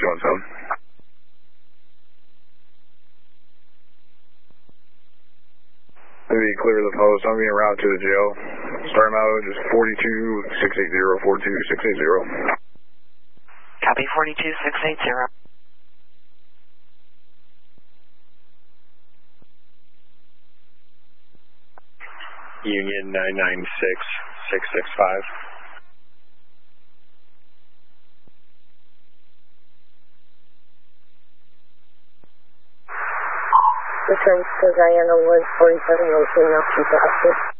217. Maybe clear the post. I'm being routed to the jail. Start mileage is 42680, 42680. Copy 42680. Union 996665. Return to Guyana 147, Ocean, Alpha,